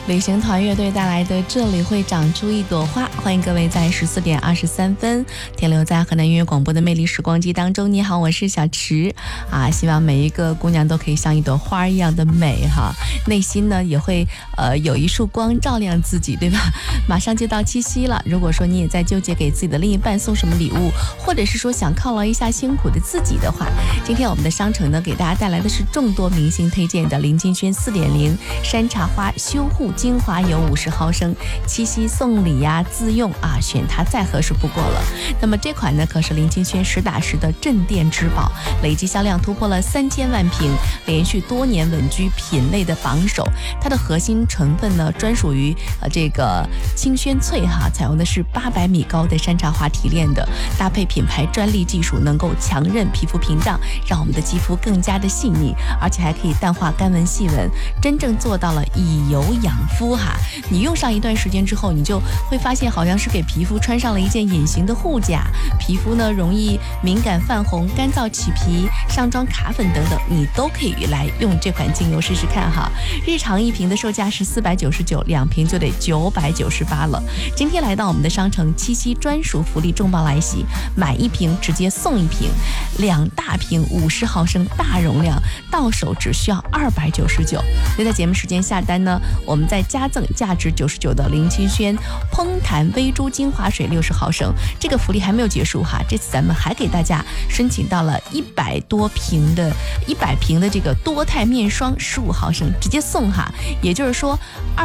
旅行团乐队带来的这里会长出一朵花，欢迎各位在14点23分停留在河南音乐广播的魅力时光机当中。你好，我是小池啊，希望每一个姑娘都可以像一朵花一样的美哈，内心呢也会有一束光照亮自己，对吧？马上就到七夕了，如果说你也在纠结给自己的另一半送什么礼物，或者是说想犒劳一下辛苦的自己的话，今天我们的商城呢给大家带来的是众多明星推荐的林金轩 4.0 山茶花修护精华油50毫升，七夕送礼呀，自用啊，选它再合适不过了。那么这款呢可是林金轩实打实的镇店之宝，累计销量突破了3000万瓶，连续多年稳居品类的榜首。它的核心成分呢专属于这个清轩萃哈，采用的是800米高的山茶花提炼的，搭配品牌专利技术，能够强韧皮肤屏障，让我们的肌肤更加的细腻，而且还可以淡化干纹细纹，真正做到了以油养肤哈。你用上一段时间之后，你就会发现好像是给皮肤穿上了一件隐形的护甲，皮肤呢容易敏感泛红、干燥起皮、上妆卡粉等等，你都可以来用这款精油试试看哈。日常一瓶的售价是499，两瓶就得998了。今天来到我们的商城，七夕专属福利重磅来袭，买一瓶直接送一瓶，2大瓶50毫升大容量，到手只需要299。那在节目时间下单呢，我们再加赠价值99的林清轩烹弹微珠精华水60毫升，这个福利还没有结束哈，这次咱们还给大家申请到了100瓶的这个多肽面霜15毫升，直接送哈，也就是说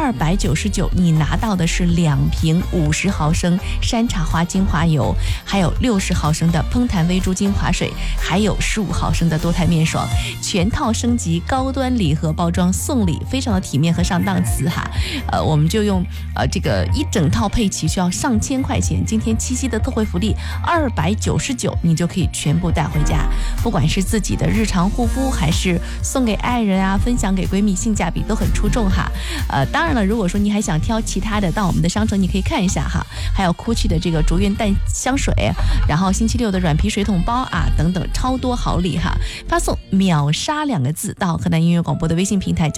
299你拿到的是2瓶50毫升山茶花精华油，还有60毫升的烹弹微珠精华水，还有15毫升的多肽面霜，全套升级高端礼盒包装送礼，非常的体面和上档次哈。我们就用这个一整套配齐需要上千块钱，今天七夕的特惠福利299，你就可以全部带回家，不管是自己的日常护肤，还是送给爱人啊，分享给闺蜜，性价比都很出众哈。当然了，如果说你还想挑其他的，到我们的商城你可以看一下哈，还有 GUCCI 的这个竹韵淡香水，然后星期六的软皮水桶包啊等等，超多好礼哈。发送秒杀2个字到河南音乐广播的微信平台。